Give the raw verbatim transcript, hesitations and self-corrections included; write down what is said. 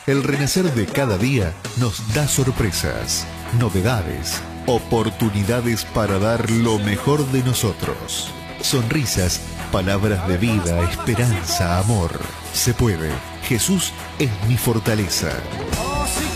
El renacer de cada día nos da sorpresas, novedades, oportunidades para dar lo mejor de nosotros. Sonrisas, palabras de vida, esperanza, amor. Se puede. Jesús es mi fortaleza.